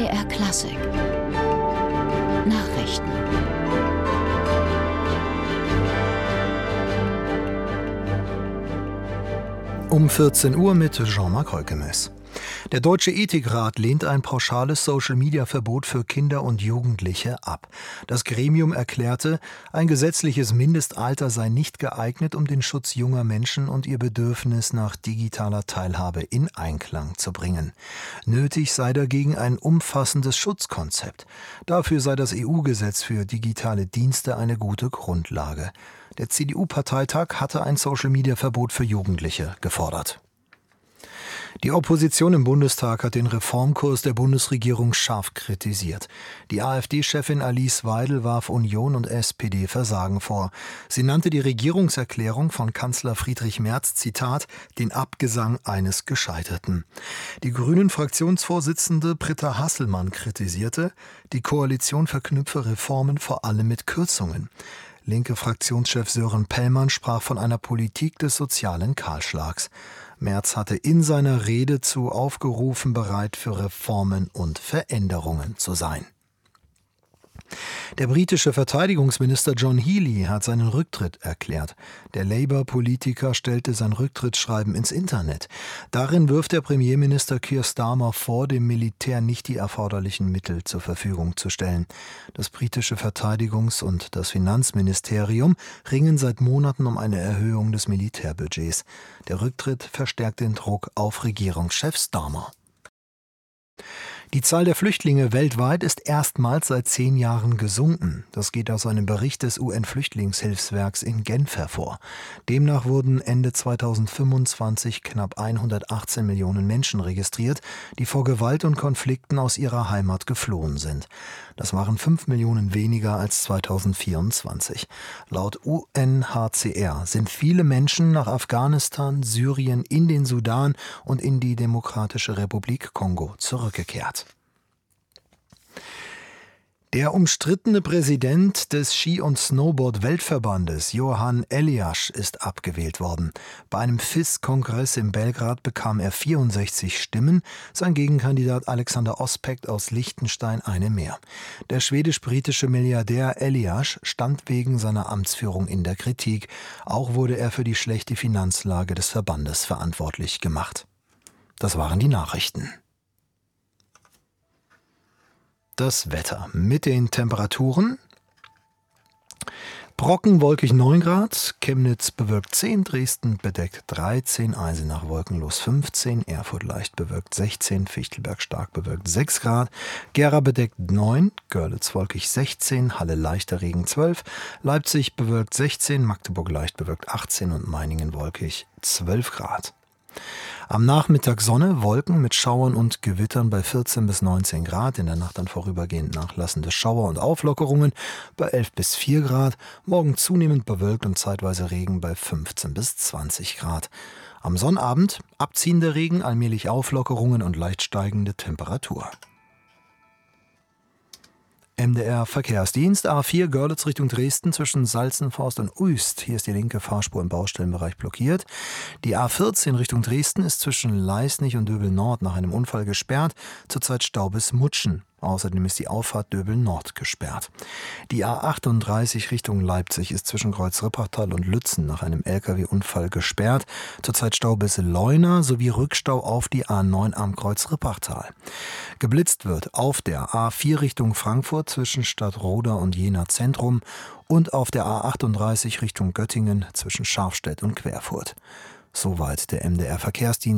MDR Klassik Nachrichten. Um 14 Uhr mit Jean-Marc Heukemes. Der Deutsche Ethikrat lehnt ein pauschales Social-Media-Verbot für Kinder und Jugendliche ab. Das Gremium erklärte, ein gesetzliches Mindestalter sei nicht geeignet, um den Schutz junger Menschen und ihr Bedürfnis nach digitaler Teilhabe in Einklang zu bringen. Nötig sei dagegen ein umfassendes Schutzkonzept. Dafür sei das EU-Gesetz für digitale Dienste eine gute Grundlage. Der CDU-Parteitag hatte ein Social-Media-Verbot für Jugendliche gefordert. Die Opposition im Bundestag hat den Reformkurs der Bundesregierung scharf kritisiert. Die AfD-Chefin Alice Weidel warf Union und SPD Versagen vor. Sie nannte die Regierungserklärung von Kanzler Friedrich Merz, Zitat, den Abgesang eines Gescheiterten. Die Grünen-Fraktionsvorsitzende Britta Hasselmann kritisierte, die Koalition verknüpfe Reformen vor allem mit Kürzungen. Linke Fraktionschef Sören Pellmann sprach von einer Politik des sozialen Kahlschlags. Merz hatte in seiner Rede zu aufgerufen, bereit für Reformen und Veränderungen zu sein. Der britische Verteidigungsminister John Healey hat seinen Rücktritt erklärt. Der Labour-Politiker stellte sein Rücktrittsschreiben ins Internet. Darin wirft der Premierminister Keir Starmer vor, dem Militär nicht die erforderlichen Mittel zur Verfügung zu stellen. Das britische Verteidigungs- und das Finanzministerium ringen seit Monaten um eine Erhöhung des Militärbudgets. Der Rücktritt verstärkt den Druck auf Regierungschef Starmer. Die Zahl der Flüchtlinge weltweit ist erstmals seit 10 Jahren gesunken. Das geht aus einem Bericht des UN-Flüchtlingshilfswerks in Genf hervor. Demnach wurden Ende 2025 knapp 118 Millionen Menschen registriert, die vor Gewalt und Konflikten aus ihrer Heimat geflohen sind. Das waren 5 Millionen weniger als 2024. Laut UNHCR sind viele Menschen nach Afghanistan, Syrien, in den Sudan und in die Demokratische Republik Kongo zurückgekehrt. Der umstrittene Präsident des Ski- und Snowboard-Weltverbandes, Johan Eliasch, ist abgewählt worden. Bei einem FIS-Kongress in Belgrad bekam er 64 Stimmen, sein Gegenkandidat Alexander Ospekt aus Liechtenstein eine mehr. Der schwedisch-britische Milliardär Eliasch stand wegen seiner Amtsführung in der Kritik. Auch wurde er für die schlechte Finanzlage des Verbandes verantwortlich gemacht. Das waren die Nachrichten. Das Wetter mit den Temperaturen: Brocken wolkig 9 Grad, Chemnitz bewölkt 10, Dresden bedeckt 13, Eisenach wolkenlos 15, Erfurt leicht bewölkt 16, Fichtelberg stark bewölkt 6 Grad, Gera bedeckt 9, Görlitz wolkig 16, Halle leichter Regen 12, Leipzig bewölkt 16, Magdeburg leicht bewölkt 18 und Meiningen wolkig 12 Grad. Am Nachmittag Sonne, Wolken mit Schauern und Gewittern bei 14 bis 19 Grad. In der Nacht dann vorübergehend nachlassende Schauer und Auflockerungen bei 11 bis 4 Grad. Morgen zunehmend bewölkt und zeitweise Regen bei 15 bis 20 Grad. Am Sonnabend abziehender Regen, allmählich Auflockerungen und leicht steigende Temperatur. MDR Verkehrsdienst, A4 Görlitz Richtung Dresden zwischen Salzenforst und Uist. Hier ist die linke Fahrspur im Baustellenbereich blockiert. Die A14 Richtung Dresden ist zwischen Leisnig und Döbel Nord nach einem Unfall gesperrt. Zurzeit Stau bis Mutschen. Außerdem ist die Auffahrt Döbel Nord gesperrt. Die A38 Richtung Leipzig ist zwischen Kreuz-Rippertal und Lützen nach einem Lkw-Unfall gesperrt. Zurzeit Stau bis Leuna sowie Rückstau auf die A9 am Kreuz-Rippertal. Geblitzt wird auf der A4 Richtung Frankfurt zwischen Stadtroda und Jena Zentrum und auf der A38 Richtung Göttingen zwischen Scharfstedt und Querfurt. Soweit der MDR Verkehrsdienst.